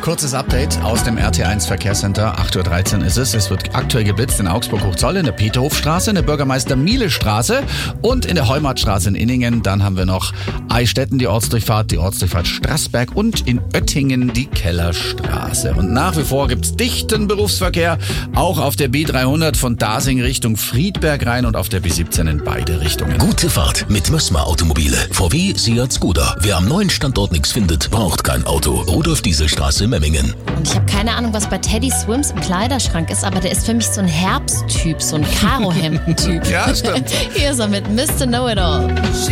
Kurzes Update aus dem RT1 Verkehrscenter. 8.13 Uhr ist es. Es wird aktuell geblitzt in Augsburg-Hochzoll, in der Peterhofstraße, in der Bürgermeister-Miele-Straße und in der Heumartstraße in Inningen. Dann haben wir noch Eichstätten, die Ortsdurchfahrt Straßberg und in Oettingen die Kellerstraße. Und nach wie vor gibt's dichten Berufsverkehr, auch auf der B300 von Dasing Richtung Friedberg rein und auf der B17 in beide Richtungen. Gute Fahrt mit Mössma Automobile. VW, Seat, Skoda. Wer am neuen Standort nichts findet, braucht kein Auto. Rudolf Dieselstraße, Memmingen. Und ich habe keine Ahnung, was bei Teddy Swims im Kleiderschrank ist, aber der ist für mich so ein Herbsttyp, so ein Karohemden-Typ. Ja, stimmt. Hier ist er mit Mr. Know-It-All.